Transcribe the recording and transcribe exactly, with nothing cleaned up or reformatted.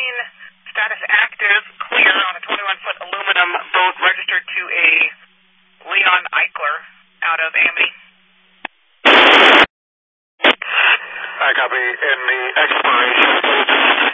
fourteen, status active, clear on a twenty-one foot aluminum boat registered to a Leon Eichler out of Amity. I copy. In the expiration.